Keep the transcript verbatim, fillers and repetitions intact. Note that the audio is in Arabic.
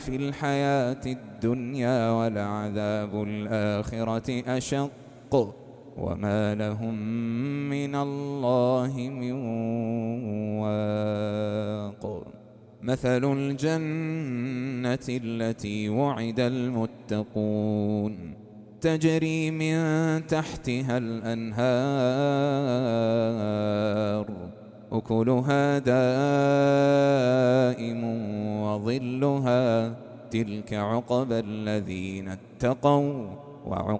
في الحياة الدنيا ولعذاب الآخرة أشق وما لهم من الله من واق. مثل الجنة التي وعد المتقون تجري من تحتها الأنهار أكلها دائم وظلها تلك عقبى الذين اتقوا وعقبى